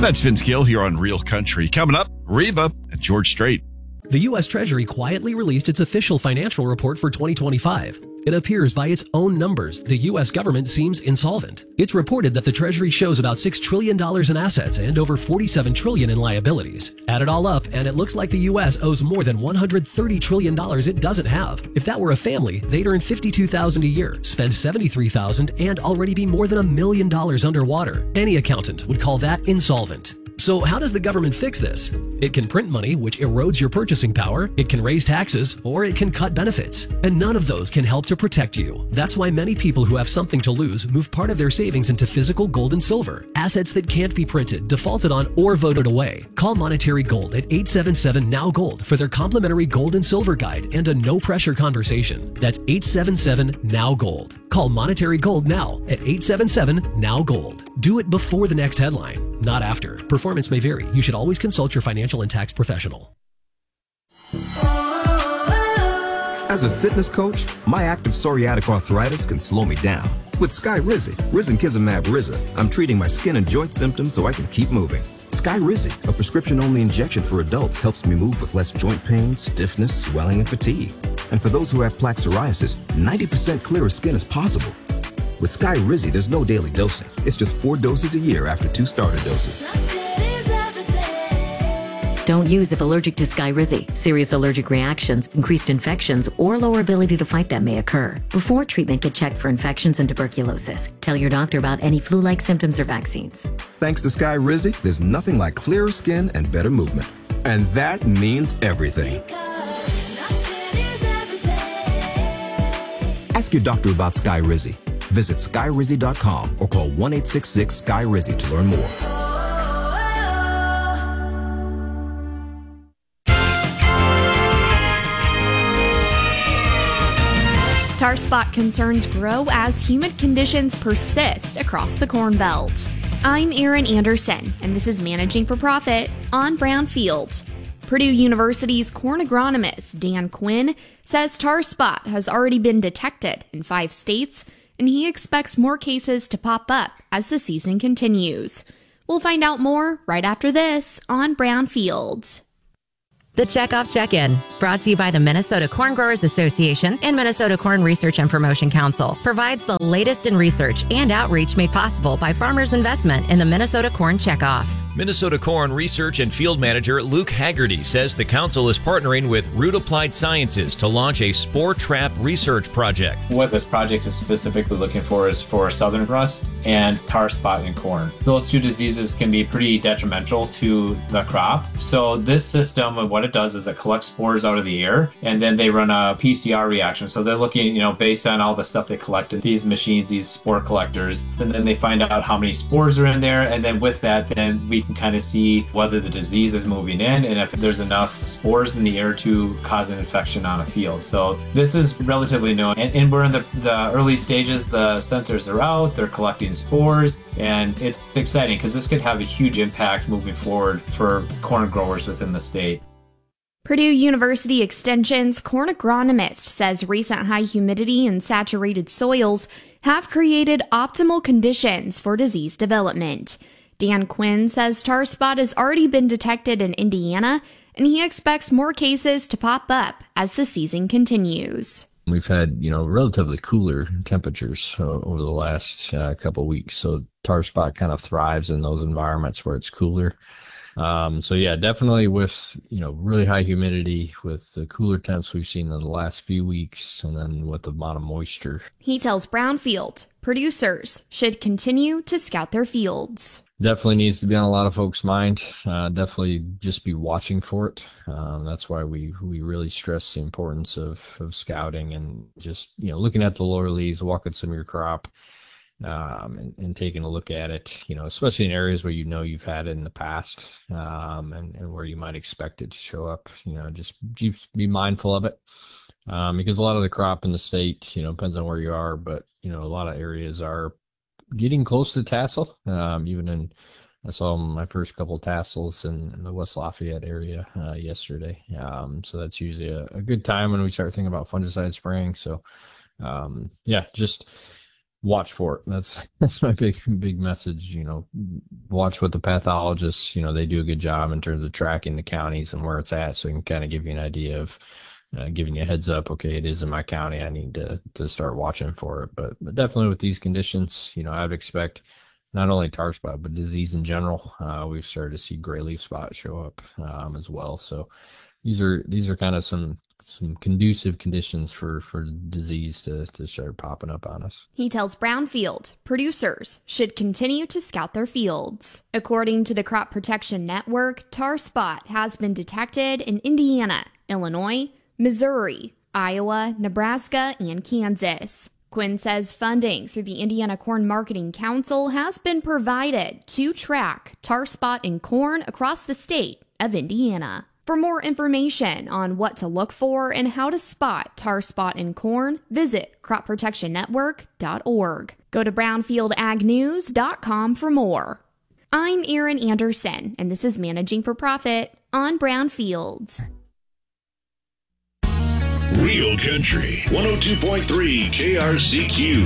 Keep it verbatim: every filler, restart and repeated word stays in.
That's Vince Gill here on Real Country. Coming up, Reba and George Strait. The U S Treasury quietly released its official financial report for twenty twenty-five. It appears by its own numbers, the U S government seems insolvent. It's reported that the Treasury shows about six trillion dollars in assets and over forty-seven trillion dollars in liabilities. Add it all up, and it looks like the U S owes more than one hundred thirty trillion dollars it doesn't have. If that were a family, they'd earn fifty-two thousand dollars a year, spend seventy-three thousand dollars, and already be more than a million dollars underwater. Any accountant would call that insolvent. So how does the government fix this? It can print money, which erodes your purchasing power, it can raise taxes, or it can cut benefits. And none of those can help to protect you. That's why many people who have something to lose move part of their savings into physical gold and silver, assets that can't be printed, defaulted on, or voted away. Call Monetary Gold at eight seven seven N O W Gold for their complimentary gold and silver guide and a no-pressure conversation. That's eight seven seven N O W Gold. Call Monetary Gold now at eight seven seven N O W Gold. Do it before the next headline, not after. Performance may vary. You should always consult your financial and tax professional. As a fitness coach, my active psoriatic arthritis can slow me down. With Skyrizi, Risankizumab Riza, I'm treating my skin and joint symptoms so I can keep moving. Skyrizi, a prescription-only injection for adults, helps me move with less joint pain, stiffness, swelling, and fatigue. And for those who have plaque psoriasis, ninety percent clearer skin is possible. With Skyrizi, there's no daily dosing. It's just four doses a year after two starter doses. Don't use if allergic to Skyrizi. Serious allergic reactions, increased infections, or lower ability to fight them may occur. Before treatment, get checked for infections and tuberculosis. Tell your doctor about any flu-like symptoms or vaccines. Thanks to Skyrizi, there's nothing like clearer skin and better movement. And that means everything. Ask your doctor about Skyrizi. Visit Skyrizi dot com or call one eight six six Sky Rizi to learn more. Tar spot concerns grow as humid conditions persist across the Corn Belt. I'm Erin Anderson, and this is Managing for Profit on Brownfield. Purdue University's corn agronomist Dan Quinn says tar spot has already been detected in five states, and he expects more cases to pop up as the season continues. We'll find out more right after this on Brownfield. The Checkoff Check-In, brought to you by the Minnesota Corn Growers Association and Minnesota Corn Research and Promotion Council, provides the latest in research and outreach made possible by farmers' investment in the Minnesota Corn Checkoff. Minnesota Corn Research and Field Manager Luke Haggerty says the council is partnering with Root Applied Sciences to launch a spore trap research project. What this project is specifically looking for is for southern rust and tar spot in corn. Those two diseases can be pretty detrimental to the crop. So this system, what it does is it collects spores out of the air, and then they run a P C R reaction. So they're looking, you know, based on all the stuff they collect in these machines, these spore collectors, and then they find out how many spores are in there, and then with that, then we can kind of see whether the disease is moving in and if there's enough spores in the air to cause an infection on a field. So this is relatively new, and, and we're in the, the early stages. The sensors are out, they're collecting spores, and it's exciting because this could have a huge impact moving forward for corn growers within the state. Purdue University Extension's corn agronomist says recent high humidity and saturated soils have created optimal conditions for disease development. Dan Quinn says tar spot has already been detected in Indiana, and he expects more cases to pop up as the season continues. We've had, you know, relatively cooler temperatures uh, over the last uh, couple of weeks, so tar spot kind of thrives in those environments where it's cooler. Um, so yeah, definitely with, you know, really high humidity, with the cooler temps we've seen in the last few weeks, and then with the amount of moisture. He tells Brownfield producers should continue to scout their fields. Definitely needs to be on a lot of folks' mind. Uh, definitely just be watching for it. Um, that's why we, we really stress the importance of, of scouting and just, you know, looking at the lower leaves, walking some of your crop, um, and, and taking a look at it, you know, especially in areas where you know you've had it in the past, um, and, and where you might expect it to show up. You know, just, just be mindful of it, um, because a lot of the crop in the state, you know, depends on where you are, but, you know, a lot of areas are getting close to tassel. Um, even in, I saw my first couple of tassels in, in the West Lafayette area uh, yesterday. Um, so that's usually a, a good time when we start thinking about fungicide spraying. So um, yeah, just watch for it. That's that's my big big message. You know, watch what the pathologists, you know, they do a good job in terms of tracking the counties and where it's at. So we can kind of give you an idea of uh, giving you a heads up. Okay, it is in my county. I need to, to start watching for it. But, but definitely with these conditions, you know, I would expect not only tar spot, but disease in general. Uh, we've started to see gray leaf spot show up um, as well. So these are, these are kind of some, some conducive conditions for, for disease to, to start popping up on us. He tells Brownfield producers should continue to scout their fields. According to the Crop Protection Network, tar spot has been detected in Indiana, Illinois, Missouri, Iowa, Nebraska, and Kansas. Quinn says funding through the Indiana Corn Marketing Council has been provided to track tar spot in corn across the state of Indiana. For more information on what to look for and how to spot tar spot in corn, visit crop protection network dot org. Go to brownfield ag news dot com for more. I'm Erin Anderson, and this is Managing for Profit on Brownfields. Real Country one oh two point three K R C Q.